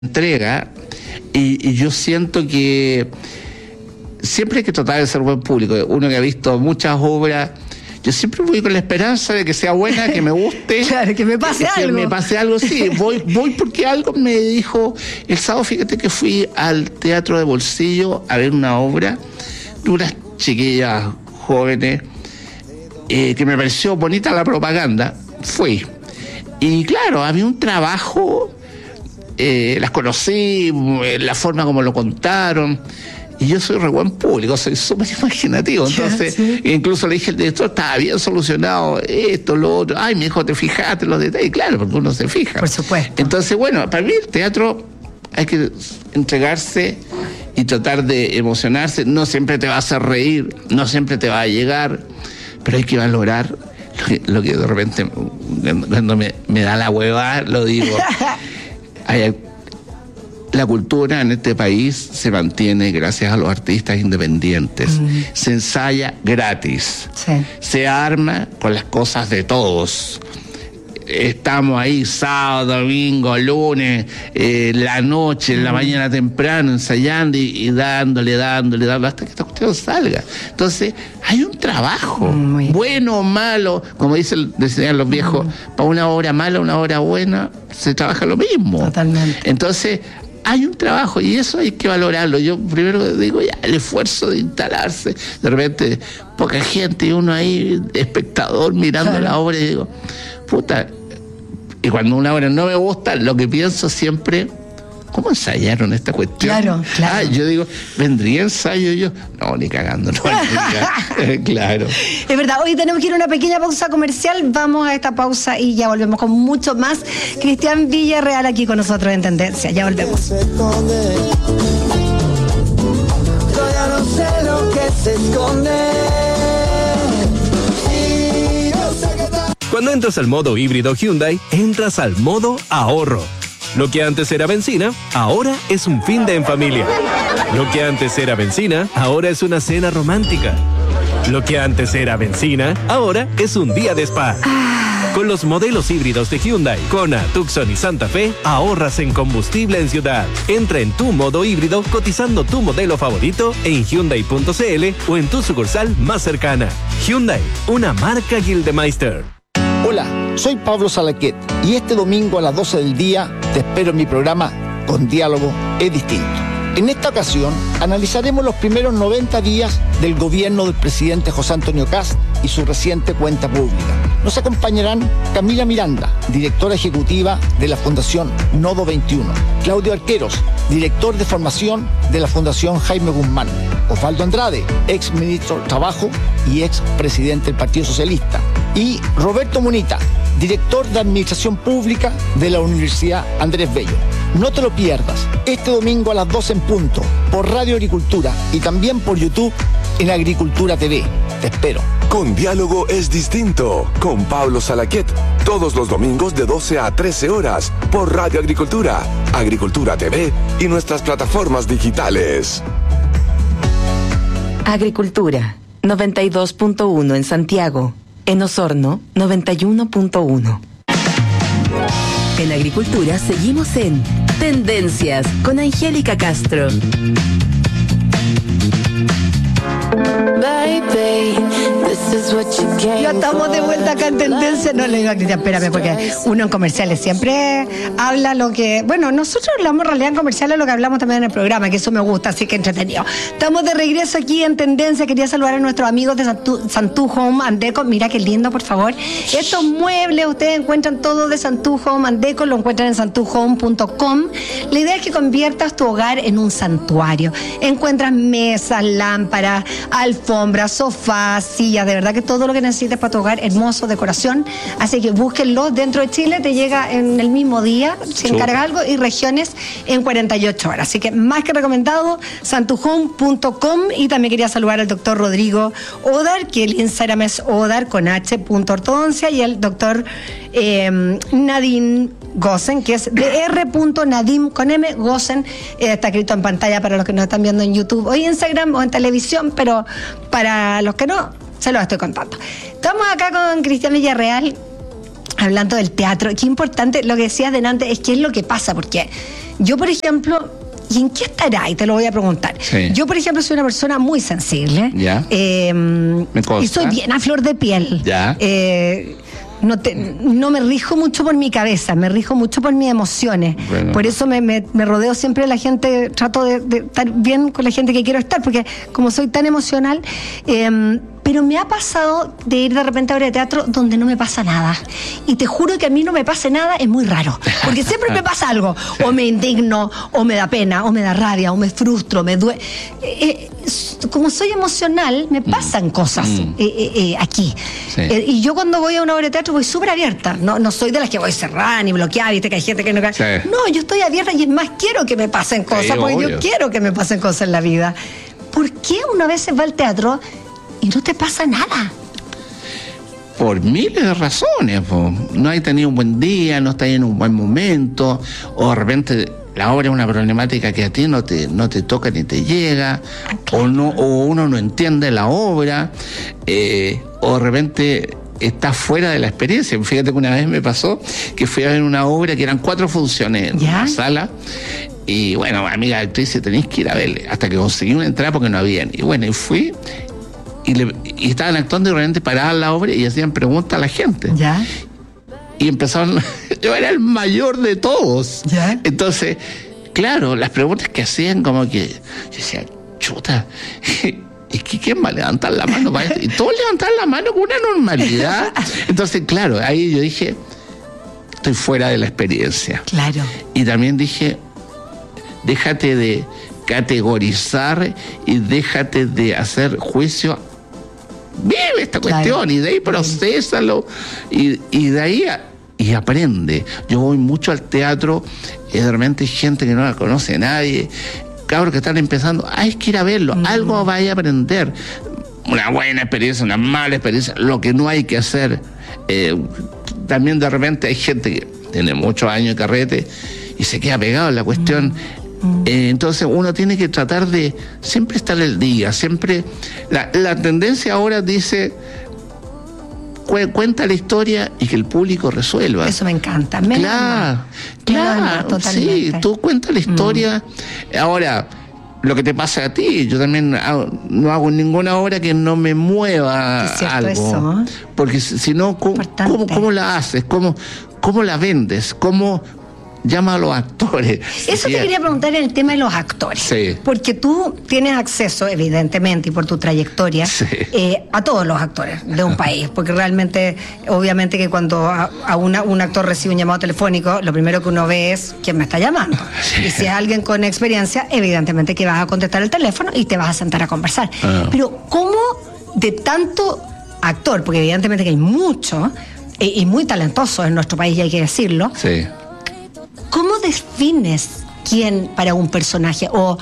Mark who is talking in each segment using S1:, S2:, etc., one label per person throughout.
S1: entrega, y yo siento que siempre hay que tratar de ser buen público. Uno que ha visto muchas obras, yo siempre voy con la esperanza de que sea buena, que me guste.
S2: Claro, que me pase algo.
S1: Que me pase algo, sí. Voy porque algo me dijo. El sábado, fíjate que fui al Teatro de Bolsillo a ver una obra de unas chiquillas jóvenes, que me pareció bonita la propaganda. Fui. Y claro, había un trabajo, las conocí, la forma como lo contaron. Y yo soy re buen público, soy súper imaginativo. Entonces, sí. Incluso le dije al director, estaba bien solucionado esto, lo otro. Ay, mi hijo, te fijaste en los detalles. Claro, porque uno se fija.
S2: Por supuesto.
S1: Entonces, bueno, para mí el teatro hay que entregarse y tratar de emocionarse. No siempre te va a hacer reír, no siempre te va a llegar, pero hay que valorar lo que de repente, cuando me da la hueva, lo digo. La cultura en este país se mantiene gracias a los artistas independientes. Se ensaya gratis. Sí. Se arma con las cosas de todos. Estamos ahí sábado, domingo, lunes, la noche, la mañana temprano, ensayando y dándole hasta que esta cuestión salga. Entonces, hay un trabajo, bueno o malo, como decían los viejos, para una obra mala, una obra buena, se trabaja lo mismo.
S2: Totalmente.
S1: Entonces, hay un trabajo y eso hay que valorarlo. Yo primero digo, ya, el esfuerzo de instalarse, de repente poca gente y uno ahí, espectador, mirando la obra, y digo, puta. Y cuando una obra no me gusta, lo que pienso siempre, ¿cómo ensayaron esta cuestión?
S2: Claro.
S1: Yo digo, ¿vendría ensayo yo? No, ni cagando, no. Claro.
S2: Es verdad, hoy tenemos que ir a una pequeña pausa comercial, vamos a esta pausa y ya volvemos con mucho más. Cristian Villarreal aquí con nosotros en Tendencia, ya volvemos.
S3: Yo ya no sé lo que se esconde.
S4: Cuando entras al modo híbrido Hyundai, entras al modo ahorro. Lo que antes era benzina, ahora es un fin de en familia. Lo que antes era benzina, ahora es una cena romántica. Lo que antes era benzina, ahora es un día de spa. Con los modelos híbridos de Hyundai, Kona, Tucson y Santa Fe, ahorras en combustible en ciudad. Entra en tu modo híbrido cotizando tu modelo favorito en Hyundai.cl o en tu sucursal más cercana. Hyundai, una marca Gildemeister.
S5: Hola, soy Pablo Salaquet y este domingo a las 12 del día te espero en mi programa Con Diálogo es Distinto. En esta ocasión analizaremos los primeros 90 días del gobierno del presidente José Antonio Kast y su reciente cuenta pública. Nos acompañarán Camila Miranda, directora ejecutiva de la Fundación Nodo 21, Claudio Arqueros, director de formación de la Fundación Jaime Guzmán, Osvaldo Andrade, ex ministro de Trabajo y ex presidente del Partido Socialista, y Roberto Munita, director de Administración Pública de la Universidad Andrés Bello. No te lo pierdas, este domingo a las 12 en punto, por Radio Agricultura y también por YouTube en Agricultura TV. Te espero.
S6: Con Diálogo es Distinto, con Pablo Salaquet, todos los domingos de 12 a 13 horas, por Radio Agricultura, Agricultura TV y nuestras plataformas digitales.
S7: Agricultura, 92.1 en Santiago. En Osorno, 91.1. En Agricultura seguimos en Tendencias con Angélica Castro.
S2: Ya estamos de vuelta acá en Tendencia. No le digo a Cristian, espérame, porque uno en comerciales siempre habla lo que... Bueno, nosotros hablamos en realidad en comerciales lo que hablamos también en el programa, que eso me gusta, así que entretenido. Estamos de regreso aquí en Tendencia. Quería saludar a nuestros amigos de Santú Home and Deco. Mira qué lindo, por favor. Estos muebles, ustedes encuentran todo de Santú Home and Deco, lo encuentran en santuhome.com. La idea es que conviertas tu hogar en un santuario. Encuentras mesas, lámparas, alfombras, sofás, sillas, de verdad que todo lo que necesites para tu hogar, hermoso, decoración. Así que búsquenlo. Dentro de Chile te llega en el mismo día, si encarga algo, y regiones en 48 horas. Así que más que recomendado, santuhome.com. Y también quería saludar al doctor Rodrigo Odar, que el Instagram es Odar con H.ortodoncia, y el doctor Nadine Gosen, que es dr.nadim con M, Gosen, está escrito en pantalla para los que nos están viendo en YouTube o Instagram o en televisión, pero para los que no, se los estoy contando. Estamos acá con Cristian Villarreal hablando del teatro. Qué importante lo que decías delante, es qué es lo que pasa, porque Yo, por ejemplo, ¿y en qué estará? Y te lo voy a preguntar.
S1: Sí.
S2: Yo, por ejemplo, soy una persona muy sensible.
S1: Ya. Me consta.
S2: Y soy bien a flor de piel.
S1: Ya.
S2: No me rijo mucho por mi cabeza, me rijo mucho por mis emociones.
S1: Bueno.
S2: Por eso me rodeo siempre de la gente, trato de estar bien con la gente que quiero estar, porque como soy tan emocional, pero me ha pasado de ir de repente a obra de teatro donde no me pasa nada. Y te juro que a mí no me pase nada, es muy raro. Porque siempre me pasa algo. O me indigno, o me da pena, o me da rabia, o me frustro, me duele. Como soy emocional, me pasan cosas aquí.
S1: Sí.
S2: Y yo cuando voy a una obra de teatro voy súper abierta. No soy de las que voy cerrada ni bloqueada, viste que hay gente que no...
S1: Sí.
S2: No, yo estoy abierta y es más, quiero que me pasen cosas,
S1: Sí,
S2: porque
S1: obvio.
S2: yo quiero que me pasen cosas en la vida. ¿Por qué uno a veces va al teatro y no te pasa nada?
S1: Por miles de razones, po. No has tenido un buen día, no estás en un buen momento, o de repente la obra es una problemática que a ti no te toca ni te llega, o uno no entiende la obra, o de repente estás fuera de la experiencia. Fíjate que una vez me pasó que fui a ver una obra que eran 4 funciones en
S2: ¿Ya?
S1: la sala. Y bueno, amiga actriz, tenéis que ir a verle, hasta que conseguí una entrada porque no habían. Y bueno, y fui, y estaban actuando y realmente paraban la obra y hacían preguntas a la gente.
S2: ¿Ya?
S1: Y empezaron, yo era el mayor de todos.
S2: ¿Ya?
S1: Entonces, claro, las preguntas que hacían como que, yo decía, chuta, ¿y quién va a levantar la mano para esto? Y todos levantaban la mano con una normalidad. Entonces, claro, ahí yo dije, estoy fuera de la experiencia.
S2: Claro.
S1: Y también dije, déjate de categorizar y déjate de hacer juicio. Vive esta cuestión,
S2: Claro.
S1: y de ahí procésalo y de ahí y aprende. Yo voy mucho al teatro y de repente hay gente que no la conoce nadie, cabros que están empezando, hay que ir a verlo, algo vaya a aprender. Una buena experiencia, una mala experiencia, lo que no hay que hacer. También de repente hay gente que tiene muchos años de carrete y se queda pegado en la cuestión. Entonces uno tiene que tratar de siempre estar al día, siempre. La tendencia ahora dice, cuenta la historia y que el público resuelva.
S2: Eso me encanta.
S1: Claro,
S2: totalmente.
S1: sí, tú cuentas la historia. Ahora, lo que te pasa a ti, yo también no hago ninguna obra que no me mueva
S2: Es cierto
S1: algo.
S2: eso, ¿eh?
S1: Porque si no,
S2: Importante.
S1: ¿cómo la haces? ¿Cómo la vendes? ¿Cómo llama a los actores?
S2: Eso te quería preguntar en el tema de los actores.
S1: Sí.
S2: Porque tú tienes acceso, evidentemente, y por tu trayectoria,
S1: Sí.
S2: a todos los actores de un país. Porque realmente, obviamente que cuando un actor recibe un llamado telefónico, lo primero que uno ve es quién me está llamando.
S1: Sí.
S2: Y si es alguien con experiencia, evidentemente que vas a contestar el teléfono y te vas a sentar a conversar. Pero ¿cómo de tanto actor, porque evidentemente que hay mucho, y muy talentosos en nuestro país, y hay que decirlo,
S1: Sí.
S2: ¿cómo defines quién para un personaje? O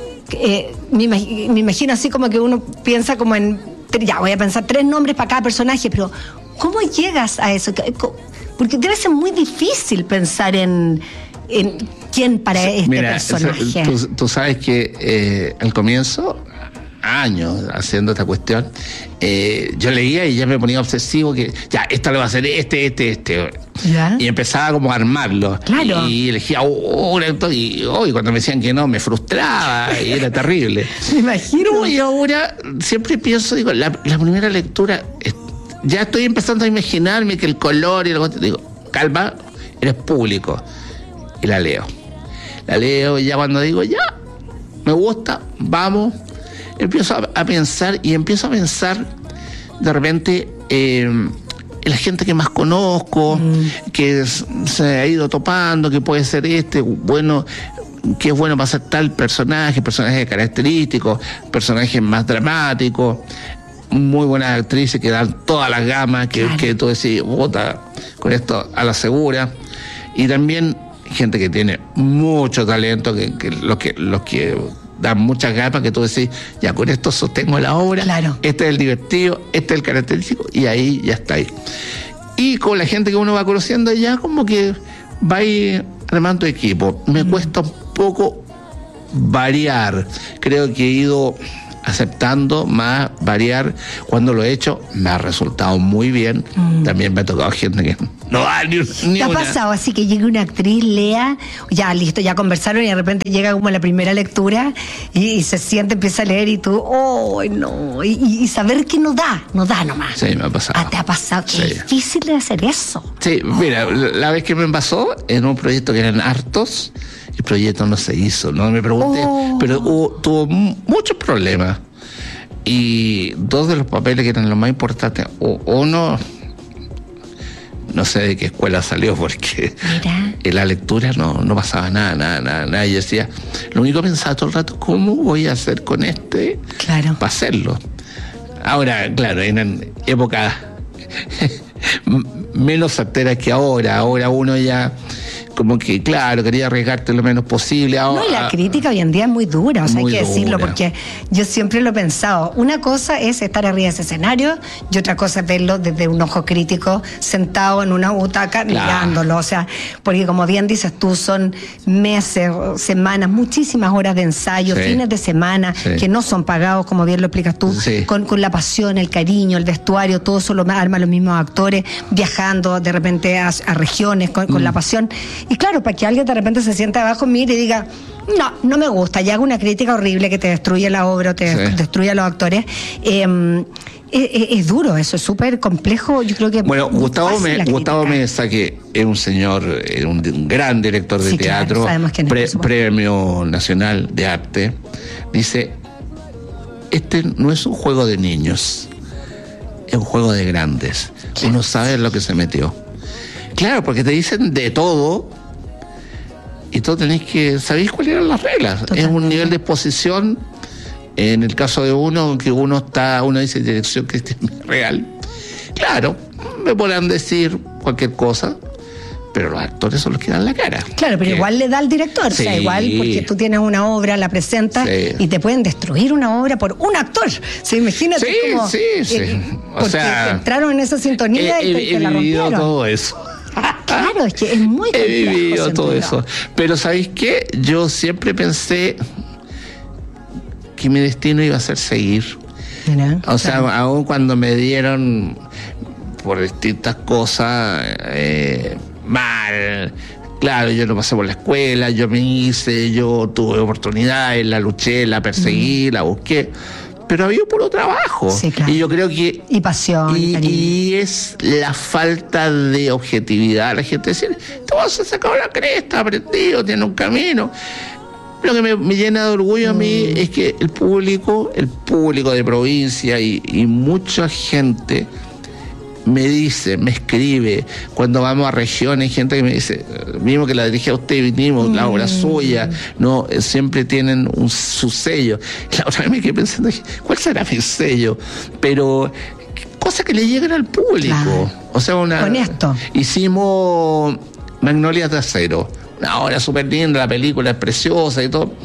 S2: me imagino así como que uno piensa como en, ya voy a pensar 3 nombres para cada personaje, pero ¿cómo llegas a eso? Porque debe ser muy difícil pensar en quién para este personaje.
S1: Tú sabes que al comienzo, años haciendo esta cuestión, yo leía y ya me ponía obsesivo que ya, esta lo va a hacer este.
S2: ¿Ya?
S1: Y empezaba como a armarlo.
S2: Claro.
S1: Y elegía un actor y cuando me decían que no, me frustraba y era terrible.
S2: Me imagino.
S1: No, y ahora siempre pienso, digo, la primera lectura, ya estoy empezando a imaginarme que el color y el digo, calma, eres público. Y la leo y ya cuando digo, ya, me gusta, vamos, empiezo a pensar de repente en la gente que más conozco, que se ha ido topando, que puede ser bueno, que es bueno para hacer tal personajes característicos, personajes más dramáticos, muy buenas actrices que dan todas las gamas, que tú decís, bota con esto a la segura, y también gente que tiene mucho talento, que los que dan muchas gamas, que tú decís, ya con esto sostengo la obra,
S2: Claro.
S1: este es el divertido, este es el característico, y ahí ya está ahí. Y con la gente que uno va conociendo ya como que va a ir armando equipo. Me cuesta un poco variar. Creo que he ido aceptando, más variar. Cuando lo he hecho, me ha resultado muy bien. También me ha tocado gente que no da ni
S2: ¿Te ha
S1: una.
S2: pasado así que llega una actriz, lea, ya listo, ya conversaron y de repente llega como la primera lectura y se siente, empieza a leer y tú, ¡oh, no! Y saber que no da nomás.
S1: Sí, me ha pasado.
S2: Ah, ¿te ha pasado? Qué
S1: Sí.
S2: difícil de hacer eso.
S1: Sí, mira, la vez que me pasó en un proyecto que eran hartos, el proyecto no se hizo, no me pregunté, pero tuvo muchos problemas. Y dos de los papeles que eran los más importantes, uno, no sé de qué escuela salió, porque
S2: Mira.
S1: en la lectura no pasaba nada. Y decía, lo único que pensaba todo el rato, ¿cómo voy a hacer con este
S2: Claro.
S1: para hacerlo? Ahora, claro, eran épocas menos certeras que ahora. Ahora uno ya, como que, claro, quería arriesgarte lo menos posible.
S2: No, y la crítica hoy en día es muy dura, o sea, hay
S1: Muy
S2: que decirlo,
S1: dura.
S2: porque yo siempre lo he pensado. Una cosa es estar arriba de ese escenario y otra cosa es verlo desde un ojo crítico, sentado en una butaca,
S1: Claro.
S2: mirándolo. O sea, porque como bien dices tú, son meses, semanas, muchísimas horas de ensayo,
S1: Sí.
S2: fines de semana,
S1: Sí.
S2: que no son pagados, como bien lo explicas tú,
S1: Sí.
S2: con la pasión, el cariño, el vestuario, todo eso lo arman los mismos actores, viajando de repente a regiones con la pasión. Y claro, para que alguien de repente se sienta abajo, mire y diga, no me gusta, y haga una crítica horrible que te destruye la obra o te
S1: Sí.
S2: destruye a los actores. Es duro eso, es súper complejo. Yo creo que
S1: Bueno, Gustavo
S2: fácil la crítica.
S1: Mesa, que es un señor, un gran director de
S2: Sí, claro,
S1: teatro,
S2: sabemos quién es, por supuesto.
S1: Premio Nacional de Arte, dice, este no es un juego de niños, es un juego de grandes. Uno sabe en lo que se metió. Claro, porque te dicen de todo y tú tenés que, ¿sabéis cuáles eran las reglas?
S2: Totalmente.
S1: Es un nivel de exposición. En el caso de uno, que uno dice dirección cristiana real. Claro, me podrán decir cualquier cosa, pero los actores son los que dan la cara.
S2: Claro, pero
S1: Que-
S2: igual le da al director, o sea,
S1: Sí.
S2: igual porque tú tienes una obra, la presentas
S1: Sí.
S2: y te pueden destruir una obra por un actor. Sí, imagínate
S1: Sí,
S2: como
S1: sí. O
S2: porque
S1: sea,
S2: entraron en esa sintonía y te la
S1: vivido
S2: rompieron.
S1: todo eso.
S2: Claro, es que es muy complejo.
S1: He vivido todo
S2: sentirlo.
S1: eso. Pero ¿sabéis qué? Yo siempre pensé que mi destino iba a ser seguir.
S2: Mira,
S1: O sea,
S2: claro.
S1: aún cuando me dieron por distintas cosas mal, claro, yo no pasé por la escuela, yo me hice, yo tuve oportunidades, la luché, la perseguí, la busqué, pero había puro trabajo.
S2: Sí, claro.
S1: Y yo creo que
S2: Y pasión, y cariño.
S1: y es la falta de objetividad. La gente dice, te vas a sacar la cresta, aprendido, tiene un camino. Lo que me llena de orgullo a mí es que el público de provincia y mucha gente me dice, me escribe, cuando vamos a regiones, gente que me dice, mismo que la dirige a usted, vinimos, la obra suya, no, siempre tienen su sello. La otra vez me quedé pensando, ¿cuál será mi sello? Pero cosas que le llegan al público.
S2: Claro.
S1: O sea,
S2: Con esto.
S1: Hicimos Magnolias de Acero, una obra súper linda, la película es preciosa y todo.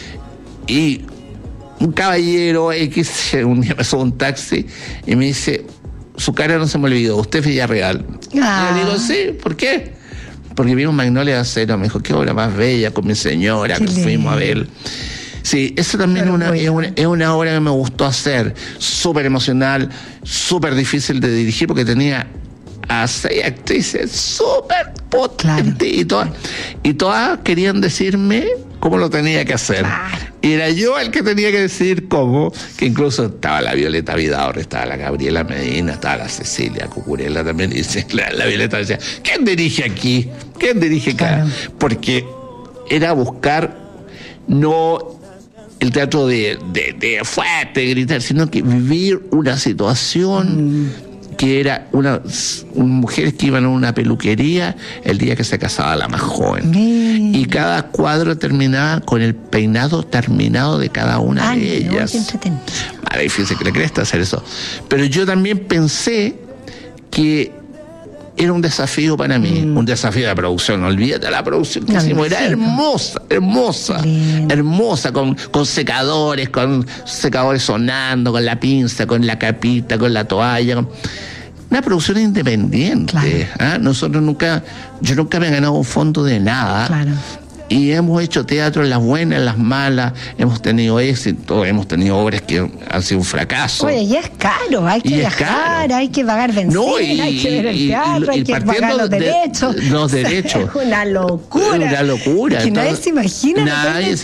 S1: Y un caballero X, un día me subo a un taxi y me dice, su cara no se me olvidó, usted es Villarreal.
S2: Ah.
S1: Y yo digo, sí, ¿por qué? Porque vimos Magnolia de Acero, me dijo, qué obra más bella con mi señora,
S2: Qué
S1: que fuimos a
S2: lindo.
S1: ver. Sí, eso también es una obra que me gustó hacer, súper emocional, súper difícil de dirigir, porque tenía a 6 actrices súper potentes,
S2: Claro.
S1: y todas querían decirme cómo lo tenía que hacer.
S2: Claro.
S1: Y era yo el que tenía que decir cómo, que incluso estaba la Violeta Vidaurre, estaba la Gabriela Medina, estaba la Cecilia Cucurella también, y dice, la Violeta decía, ¿quién dirige aquí? ¿Quién dirige acá?
S2: Claro.
S1: Porque era buscar no el teatro de fuerte, de gritar, sino que vivir una situación que era mujeres que iban a una peluquería el día que se casaba la más joven. Y cada cuadro terminaba con el peinado terminado de cada una
S2: Ay,
S1: de
S2: no,
S1: ellas.
S2: qué entretenido.
S1: Más difícil que la cresta hacer eso. Pero yo también pensé que era un desafío para mí, un desafío de producción. Olvídate de la producción que
S2: No, me
S1: hicimos, era
S2: imagino.
S1: hermosa,
S2: Lindo.
S1: hermosa, con secadores sonando, con la pinza, con la capita, con la toalla. Una producción independiente.
S2: Claro.
S1: ¿Ah? Yo nunca me he ganado un fondo de nada.
S2: Claro.
S1: Y hemos hecho teatro en las buenas, en las malas, hemos tenido éxito, hemos tenido obras que han sido un fracaso.
S2: Oye, y es caro, hay que viajar, hay que pagar benzina, hay que ver el teatro, hay que pagar los derechos.
S1: Los derechos.
S2: Una locura.
S1: Una locura.
S2: Que nadie se imagina.
S1: Nadie